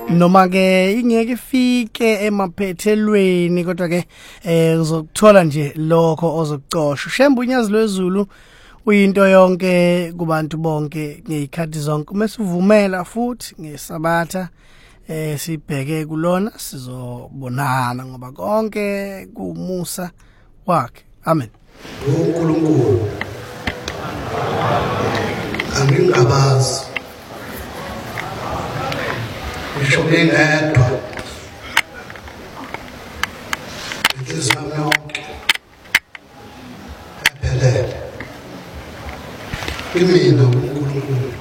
noma ke ingeke ifike emaphethelweni kodwa ke uzokuthola nje lokho ozokucosha. Shembe unyazi lwezulu uyinto yonke kubantu bonke ngezikhathi zonke. Mesivumela futhi ngesabatha sibheke kulona sizobonana ngoba konke kumusa wakhe. Amen. uNkulunkulu angingabazi ngisho ngedwa inhliziyo yami yonke ephelele kimina uNkulunkulu.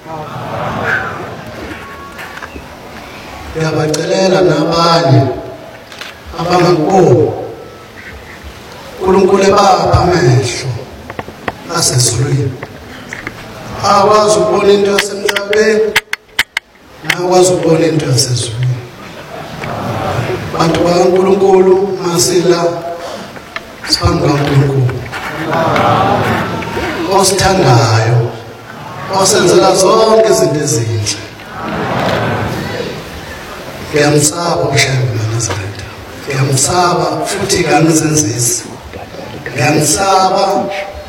Ngiyabacelela nabanye abangakubo uNkulunkulu ebapha amehlo asezulwini, akwazi ukubona into yasemhlabeni nakwazi ukubona into yasezulwini. Bantu bakaNkulunkulu masila siphambi kaNkulunkulu osithandayo, osenzela zonke izinto ezinhle. Ngiyamsaba uShembe kaNazaretha, ngiyamsaba futhi kaNzenzisi, ngiyamsaba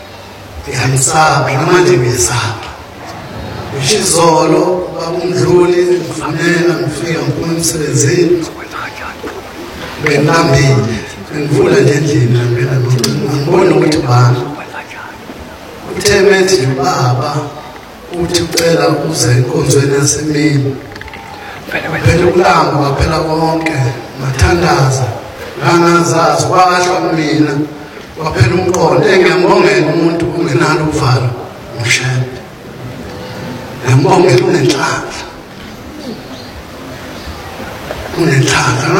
namanje ngiyesaba. Ishizolo babumdluli ngifanele ngifika ngiphuma emsebenzini benambile ngivula nje endlini ngibona ukuthi bani uThemethi nje baba uthi ucela uze enkonzweni yasemini phela ukulamba kwaphela konke mathandaza ngangazazi kwahlwa mina kwaphela umqondo. Ngiyambongela umuntu ungenalo uvalo uShembe, ngiyambongela unenhlanhla